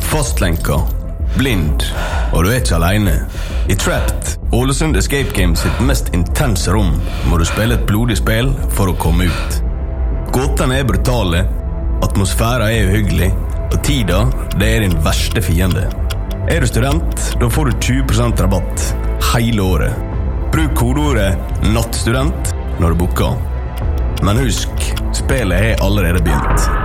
Fastlenka, blind, og du ikke alene. I Trapped, Ålesund Escape Game sitt mest intense rom, må du spille et blodig spill for å komme ut. Gåtene brutale, atmosfæren uhyggelig, og tida, det din verste fiende. Du student, da får du 20% rabatt hele året. Bruk kodeordet NATTSTUDENT når du booker. Men husk, spillet allerede begynt.